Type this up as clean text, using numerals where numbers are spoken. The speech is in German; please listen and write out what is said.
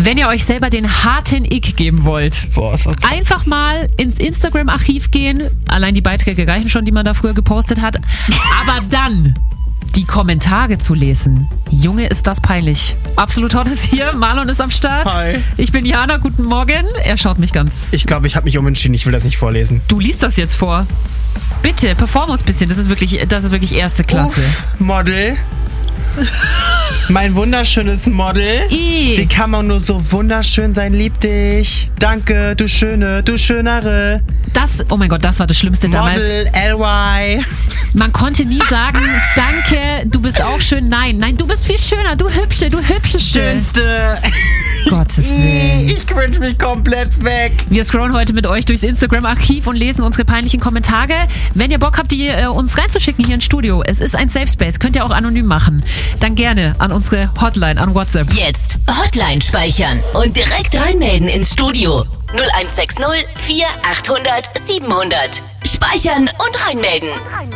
Wenn ihr euch selber den harten Ick geben wollt, einfach mal ins Instagram-Archiv gehen. Allein die Beiträge reichen schon, die man da früher gepostet hat. Aber dann die Kommentare zu lesen. Junge, ist das peinlich. Absolut Hot ist hier, Marlon ist am Start. Hi. Ich bin Jana, guten Morgen. Er schaut mich ganz... Ich glaube, ich habe mich umentschieden, ich will das nicht vorlesen. Du liest das jetzt vor. Bitte, perform uns ein bisschen, das ist wirklich erste Klasse. Model. Mein wunderschönes Model. Wie kann man nur so wunderschön sein? Lieb dich. Danke, du Schöne, du Schönere. Oh mein Gott, das war das Schlimmste damals. Model LY. Man konnte nie sagen, danke, du bist auch schön. Nein, du bist viel schöner, du hübscheste. Schönste. Gottes Willen. Ich cringe mich komplett weg. Wir scrollen heute mit euch durchs Instagram-Archiv und lesen unsere peinlichen Kommentare. Wenn ihr Bock habt, die uns reinzuschicken hier ins Studio, es ist ein Safe Space, könnt ihr auch anonym machen, dann gerne an unsere Hotline, an WhatsApp. Jetzt Hotline speichern und direkt reinmelden ins Studio. 0160 4800 700. Speichern und reinmelden.